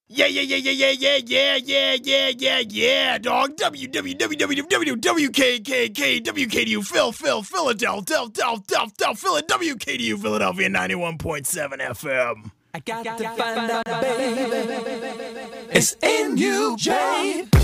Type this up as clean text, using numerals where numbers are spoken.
Yeah, dog. WKKK, Philadelphia, WKDU, Philadelphia, 91.7 FM. I got to find out, baby. It's in you, Jade.